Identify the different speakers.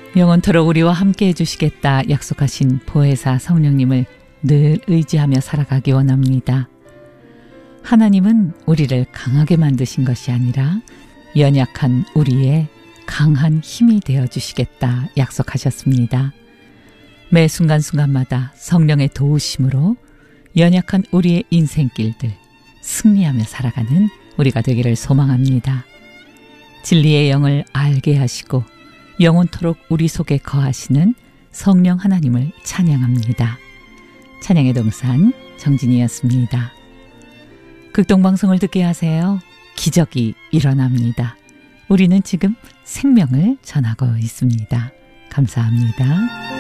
Speaker 1: 영원토록 우리와 함께 해주시겠다 약속하신 보혜사 성령님을 늘 의지하며 살아가기 원합니다. 하나님은 우리를 강하게 만드신 것이 아니라 연약한 우리의 강한 힘이 되어주시겠다 약속하셨습니다. 매 순간순간마다 성령의 도우심으로 연약한 우리의 인생길들 승리하며 살아가는 우리가 되기를 소망합니다. 진리의 영을 알게 하시고 영원토록 우리 속에 거하시는 성령 하나님을 찬양합니다. 찬양의 동산 정진이었습니다. 극동방송을 듣게 하세요. 기적이 일어납니다. 우리는 지금 생명을 전하고 있습니다. 감사합니다.